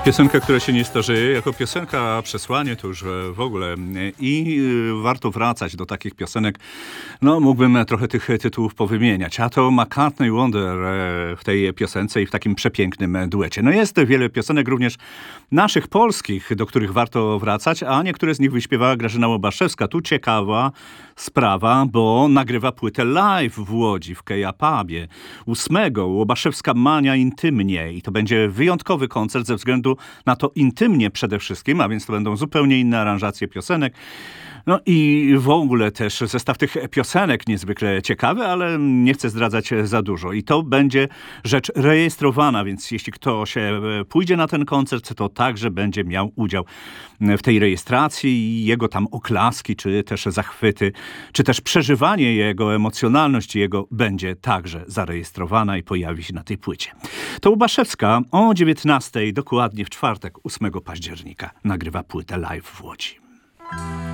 Piosenka, która się nie starzeje, jako piosenka, przesłanie to już w ogóle. I warto wracać do takich piosenek. No, mógłbym trochę tych tytułów powymieniać. A to McCartney Wonder w tej piosence i w takim przepięknym duecie. No jest wiele piosenek również naszych polskich, do których warto wracać, a niektóre z nich wyśpiewała Grażyna Łobaszewska. Tu ciekawa sprawa, bo nagrywa płytę live w Łodzi, w Keja Pubie. 8 Łobaszewska Mania Intymnie i to będzie wyjątkowy koncert ze względu na to intymnie przede wszystkim, a więc to będą zupełnie inne aranżacje piosenek. No i w ogóle też zestaw tych piosenek niezwykle ciekawy, ale nie chcę zdradzać za dużo. I to będzie rzecz rejestrowana, więc jeśli ktoś pójdzie na ten koncert, to także będzie miał udział w tej rejestracji i jego tam oklaski, czy też zachwyty, czy też przeżywanie jego, emocjonalność jego będzie także zarejestrowana i pojawi się na tej płycie. To Łobaszewska o 19:00, dokładnie w czwartek, 8 października, nagrywa płytę live w Łodzi.